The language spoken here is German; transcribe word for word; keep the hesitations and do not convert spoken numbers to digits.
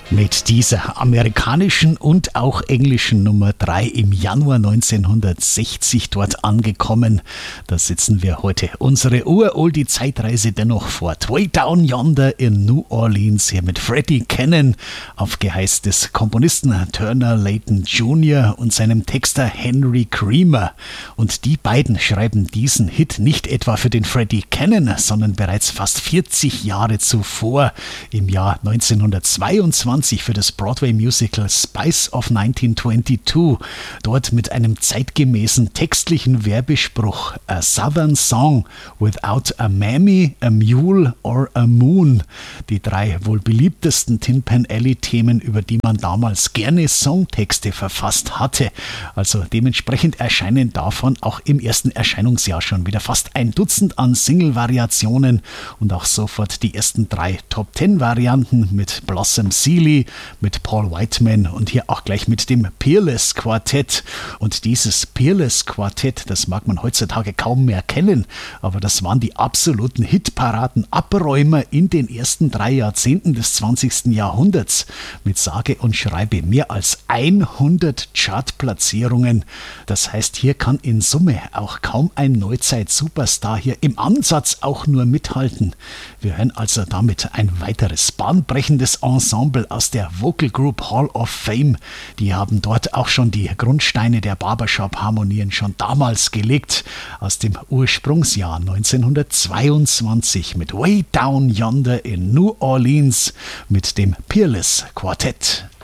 Mit dieser amerikanischen und auch englischen Nummer drei im Januar neunzehnhundertsechzig dort angekommen. Da sitzen wir heute unsere uralte Zeitreise dennoch fort. Way Down Yonder in New Orleans, hier mit Freddie Cannon auf Geheiß des Komponisten Turner Layton Junior und seinem Texter Henry Creamer. Und die beiden schreiben diesen Hit nicht etwa für den Freddie Cannon, sondern bereits fast vierzig Jahre zuvor, im Jahr neunzehnhundertzweiundzwanzig, für das Broadway-Musical Spice of neunzehnhundertzweiundzwanzig, dort mit einem zeitgemäßen textlichen Werbespruch: A Southern Song without a Mammy, a Mule or a Moon. Die drei wohl beliebtesten Tin Pan Alley-Themen, über die man damals gerne Songtexte verfasst hatte. Also dementsprechend erscheinen davon auch im ersten Erscheinungsjahr schon wieder fast ein Dutzend an Single-Variationen und auch sofort die ersten drei Top-Ten-Varianten mit Blossom Seeley, mit Paul Whiteman und hier auch gleich mit dem Peerless Quartett. Und dieses Peerless Quartett, das mag man heutzutage kaum mehr kennen, aber das waren die absoluten Hitparaden-Abräumer in den ersten drei Jahrzehnten des zwanzigsten Jahrhunderts mit sage und schreibe mehr als hundert Chartplatzierungen. Das heißt, hier kann in Summe auch kaum ein Neuzeit-Superstar hier im Ansatz auch nur mithalten. Wir hören also damit ein weiteres bahnbrechendes Ensemble aus der Vocal Group Hall of Fame. Die haben dort auch schon die Grundsteine der Barbershop-Harmonien schon damals gelegt, aus dem Ursprungsjahr neunzehnhundertzweiundzwanzig mit Way Down Yonder in New Orleans mit dem Peerless Quartett.